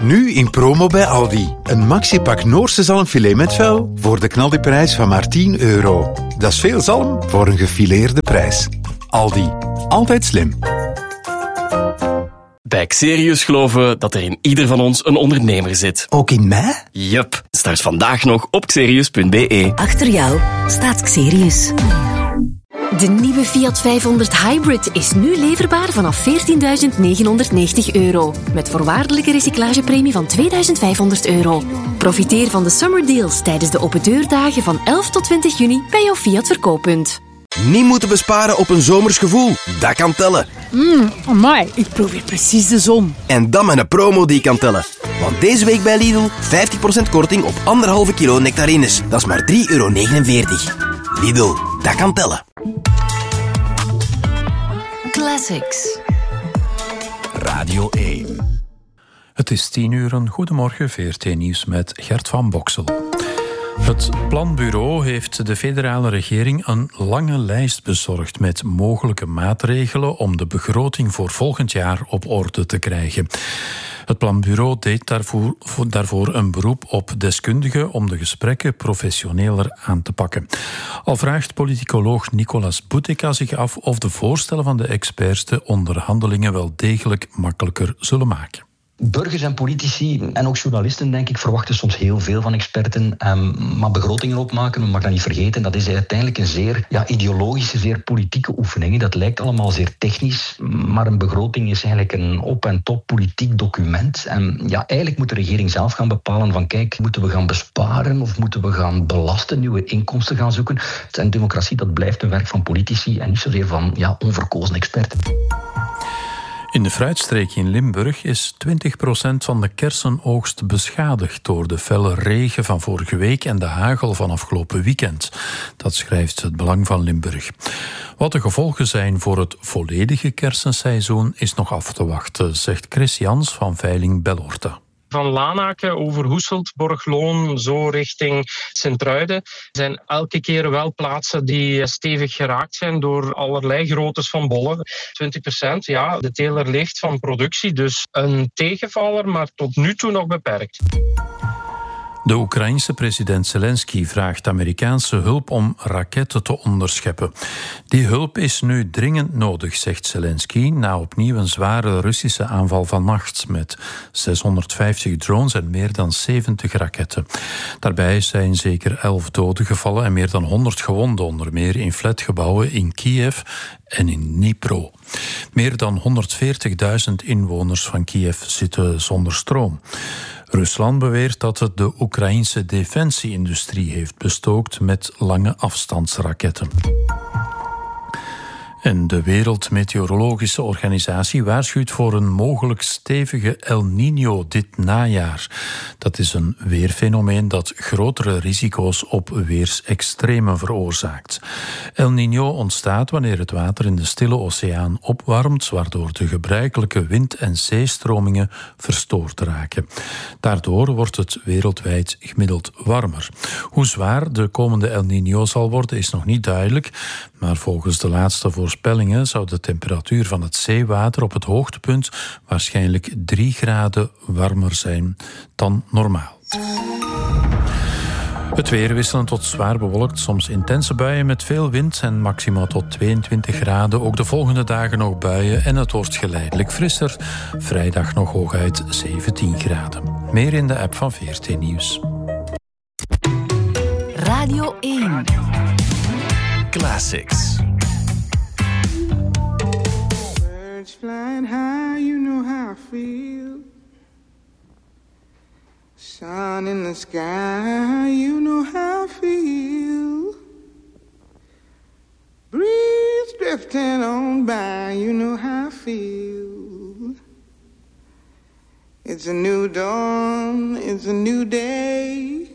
Nu in promo bij Aldi. Een maxipak Noorse zalmfilet met vel voor de knaldiprijs van maar €10. Dat is veel zalm voor een gefileerde prijs. Aldi. Altijd slim. Bij Xerius geloven we dat er in ieder van ons een ondernemer zit. Ook in mij? Yup. Start vandaag nog op xerius.be. Achter jou staat Xerius. De nieuwe Fiat 500 Hybrid is nu leverbaar vanaf €14.990. Met voorwaardelijke recyclagepremie van €2.500. Profiteer van de summer deals tijdens de open deurdagen van 11 tot 20 juni bij jouw Fiat verkooppunt. Niet moeten besparen op een zomers gevoel. Dat kan tellen. Amai, ik proef hier precies de zon. En dan met een promo die kan tellen. Want deze week bij Lidl 50% korting op 1,5 kilo nectarines. Dat is maar €3,49. Lidl, dat kan tellen. Classics. Radio 1. Het is 10:00. Goedemorgen, VRT Nieuws met Gert van Boksel. Het Planbureau heeft de federale regering een lange lijst bezorgd met mogelijke maatregelen om de begroting voor volgend jaar op orde te krijgen. Het Planbureau deed daarvoor een beroep op deskundigen om de gesprekken professioneler aan te pakken. Al vraagt politicoloog Nicolas Boutica zich af of de voorstellen van de experts de onderhandelingen wel degelijk makkelijker zullen maken. Burgers en politici en ook journalisten, denk ik, verwachten soms heel veel van experten. Maar begrotingen opmaken, we mag dat niet vergeten, dat is uiteindelijk een zeer ideologische, zeer politieke oefening. Dat lijkt allemaal zeer technisch, maar een begroting is eigenlijk een op- en top politiek document. En eigenlijk moet de regering zelf gaan bepalen van kijk, moeten we gaan besparen of moeten we gaan belasten, nieuwe inkomsten gaan zoeken. En democratie, dat blijft een werk van politici en niet zozeer van onverkozen experten. In de fruitstreek in Limburg is 20% van de kersenoogst beschadigd door de felle regen van vorige week en de hagel van afgelopen weekend. Dat schrijft het Belang van Limburg. Wat de gevolgen zijn voor het volledige kersenseizoen is nog af te wachten, zegt Chris Jans van Veiling Bellorta. Van Lanaken over Hoeselt, Borgloon, zo richting Sint-Truiden zijn elke keer wel plaatsen die stevig geraakt zijn door allerlei groottes van bollen. 20%, de teler leeft van productie, dus een tegenvaller, maar tot nu toe nog beperkt. De Oekraïense president Zelensky vraagt Amerikaanse hulp om raketten te onderscheppen. Die hulp is nu dringend nodig, zegt Zelensky, na opnieuw een zware Russische aanval vannacht met 650 drones en meer dan 70 raketten. Daarbij zijn zeker 11 doden gevallen en meer dan 100 gewonden, onder meer in flatgebouwen in Kiev en in Dnipro. Meer dan 140.000 inwoners van Kiev zitten zonder stroom. Rusland beweert dat het de Oekraïense defensieindustrie heeft bestookt met lange afstandsraketten. En de Wereldmeteorologische Organisatie waarschuwt voor een mogelijk stevige El Niño dit najaar. Dat is een weerfenomeen dat grotere risico's op weersextremen veroorzaakt. El Niño ontstaat wanneer het water in de Stille Oceaan opwarmt, waardoor de gebruikelijke wind- en zeestromingen verstoord raken. Daardoor wordt het wereldwijd gemiddeld warmer. Hoe zwaar de komende El Niño zal worden is nog niet duidelijk, maar volgens de laatste voorspellingen zou de temperatuur van het zeewater op het hoogtepunt waarschijnlijk 3 graden warmer zijn dan normaal. Het weer wisselend tot zwaar bewolkt, soms intense buien met veel wind en maximaal tot 22 graden. Ook de volgende dagen nog buien en het wordt geleidelijk frisser. Vrijdag nog hooguit 17 graden. Meer in de app van VRT Nieuws. Radio 1. Classics. Birds flying high, you know how I feel. Sun in the sky, you know how I feel. Breeze drifting on by, you know how I feel. It's a new dawn, it's a new day.